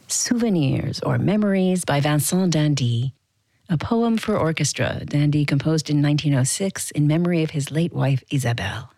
Souvenirs or Memories by Vincent d'Indy, a poem for orchestra d'Indy composed in 1906 in memory of his late wife Isabelle.